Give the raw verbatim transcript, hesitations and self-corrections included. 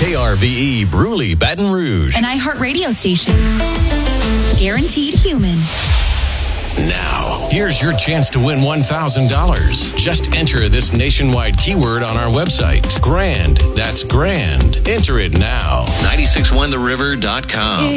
K R V E Bruley, Baton Rouge. An iHeartRadio station. Guaranteed human. Now, here's your chance to win one thousand dollars. Just enter this nationwide keyword on our website. Grand. That's grand. Enter it now. nine six one the river dot com.